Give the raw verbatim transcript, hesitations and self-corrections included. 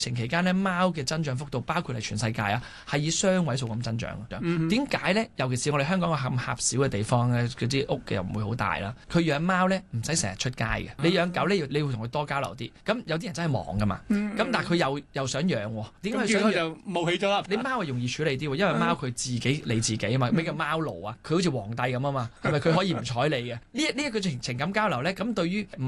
疫情期間咧，貓嘅增長幅度，包括係全世界啊，係以雙位數咁增長。點解咧？尤其是我哋香港個咁狹小嘅地方咧，嗰啲屋嘅又唔會好大啦。佢養貓咧唔使成日出街嘅，你養狗咧要你會同佢多交流啲。咁有啲人真係忙噶嘛，咁、嗯、但係佢又又想養喎，點解佢想養？ 就冒起咗啦。 你貓係容易處理啲喎，因為貓佢自己理自己啊嘛，咩叫貓奴啊？佢好似皇帝咁啊嘛，係咪佢可以唔睬你嘅？呢呢一個情情感交流咧，咁對於